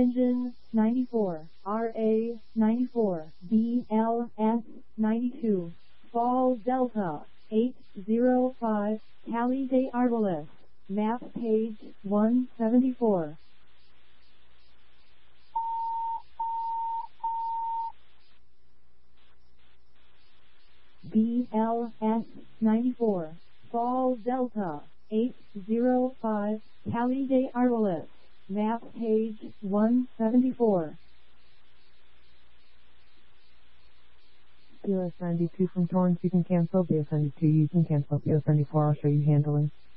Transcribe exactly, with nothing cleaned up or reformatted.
Engine, ninety-four, R A, ninety-four, B L S, ninety-two, Fall Delta, eight zero five, Cali de Arbolés, map page, one seventy-four. B L S, ninety-four, Fall Delta, eight zero five, Cali de Arbolés, map page, one seventy-four. B L S ninety-two from Torrance, you can cancel. B L S ninety-two, you can cancel. B L S ninety-four, I'll show you handling.